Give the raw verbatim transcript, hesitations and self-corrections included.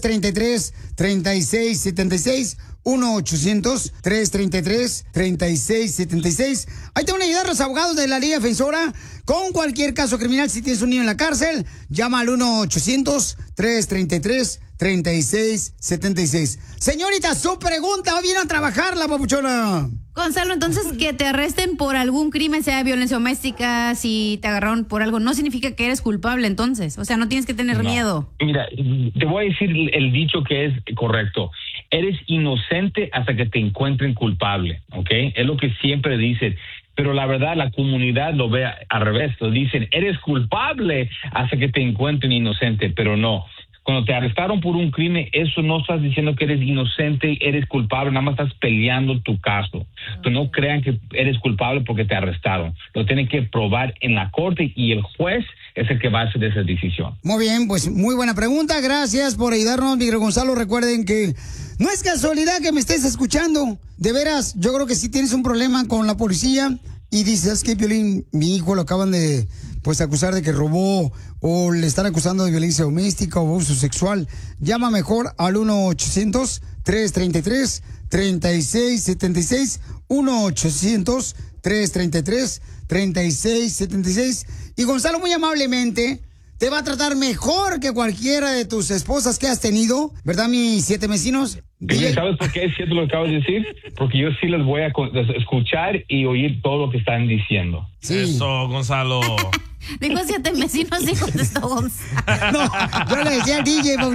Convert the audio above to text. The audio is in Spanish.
treinta y tres, treinta y seis setenta y seis. uno ochocientos, trescientos treinta y tres, treinta y seis setenta y seis. Ahí te van a ayudar los abogados de la Liga Defensora con cualquier caso criminal. Si tienes un niño en la cárcel, llama al uno ochocientos, trescientos treinta y tres, treinta y seis setenta y seis. Señorita, su pregunta, va bien a trabajar la papuchona. Gonzalo, entonces que te arresten por algún crimen, sea violencia doméstica, si te agarraron por algo, no significa que eres culpable entonces. O sea, no tienes que tener No. miedo. Mira, te voy a decir el dicho que es correcto. Eres inocente hasta que te encuentren culpable, ¿ok? Es lo que siempre dicen. Pero la verdad, la comunidad lo ve al revés. Lo dicen, eres culpable hasta que te encuentren inocente, pero no. Cuando te arrestaron por un crimen, eso no estás diciendo que eres inocente, eres culpable, nada más estás peleando tu caso. Entonces no crean que eres culpable porque te arrestaron. Lo tienen que probar en la corte y el juez es el que va a hacer esa decisión. Muy bien, pues muy buena pregunta. Gracias por ayudarnos, Miguel Gonzalo. Recuerden que no es casualidad que me estés escuchando. De veras, yo creo que si tienes un problema con la policía y dices que Piolín, mi hijo lo acaban de pues acusar de que robó o le están acusando de violencia doméstica o abuso sexual, llama mejor al uno ochocientos, trescientos treinta y tres, treinta y seis setenta y seis, uno ochocientos, trescientos treinta y tres, treinta y seis setenta y seis. Y Gonzalo muy amablemente te va a tratar mejor que cualquiera de tus esposas que has tenido, ¿verdad, mis siete vecinos? ¿Y sabes por qué es cierto lo que acabas de decir? Porque yo sí les voy a escuchar y oír todo lo que están diciendo. Sí. Eso, Gonzalo. Dijo siete vecinos y contestó Gonzalo. No, yo le decía al D J,